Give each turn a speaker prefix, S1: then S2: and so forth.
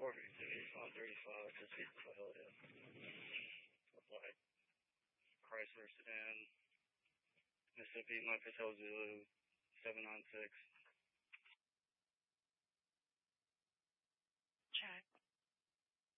S1: 435, just east of Hill. Apply. Chrysler sedan, Mississippi, Memphis Hill Zulu, 796.